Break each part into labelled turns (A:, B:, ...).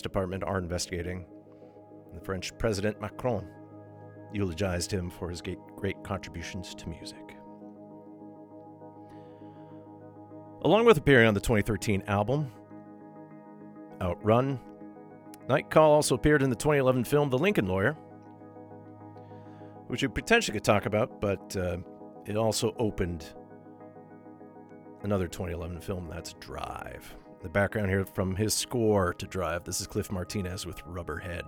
A: Department are investigating. And the French President Macron eulogized him for his great contributions to music. Along with appearing on the 2013 album Outrun, Nightcall also appeared in the 2011 film The Lincoln Lawyer, which we potentially could talk about, but it also opened another 2011 film, that's Drive. The background here from his score to Drive. This is Cliff Martinez with Rubberhead.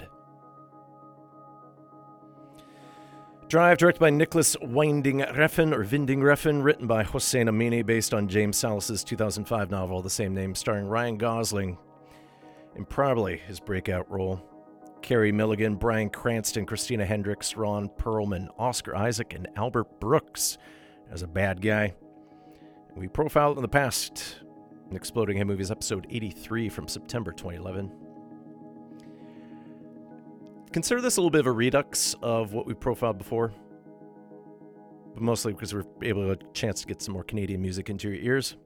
A: Drive, directed by Nicholas Winding Refn, written by Hossein Amini, based on James Salas's 2005 novel of the same name, starring Ryan Gosling in probably his breakout role, Carey Milligan, Bryan Cranston, Christina Hendricks, Ron Perlman, Oscar Isaac, and Albert Brooks as a bad guy. We profiled in the past in Exploding Head Movies, episode 83 from September 2011. Consider this a little bit of a redux of what we profiled before, but mostly because we're able to have a chance to get some more Canadian music into your ears.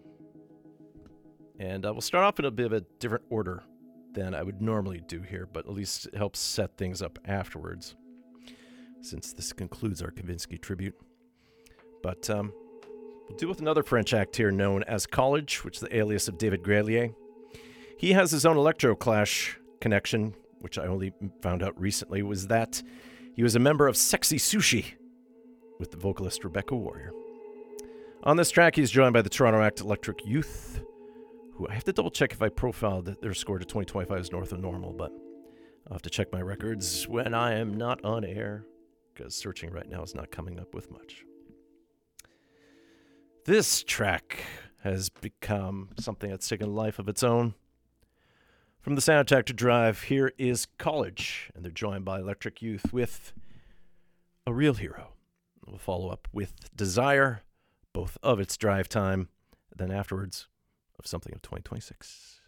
A: And we'll start off in a bit of a different order than I would normally do here, but at least it helps set things up afterwards, since this concludes our Kavinsky tribute. But we'll deal with another French act here known as College, which is the alias of David Grelier. He has his own Electroclash connection, which I only found out recently, was that he was a member of Sexy Sushi with the vocalist Rebecca Warrior. On this track, he's joined by the Toronto act Electric Youth, who I have to double check if I profiled their score to 2025's North of Normal, but I'll have to check my records when I am not on air, because searching right now is not coming up with much. This track has become something that's taken a life of its own. From the soundtrack to Drive, here is College, and they're joined by Electric Youth with A Real Hero. We'll follow up with Desire, both of its drive time, then afterwards of something of 2026.